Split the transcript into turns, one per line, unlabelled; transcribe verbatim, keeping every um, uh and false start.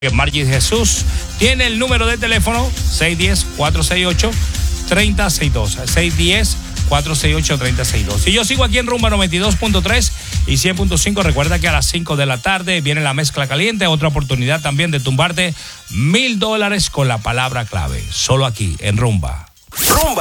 Margis Jesús tiene el número de teléfono seis uno cero, cuatro seis ocho, tres cero seis dos. seis uno cero, cuatro seis ocho, tres cero seis dos. Y yo sigo aquí en Rumba noventa y dos punto tres y cien punto cinco. Recuerda que a las cinco de la tarde viene la mezcla caliente. Otra oportunidad también de tumbarte mil dólares con la palabra clave. Solo aquí en Rumba.
Rumba.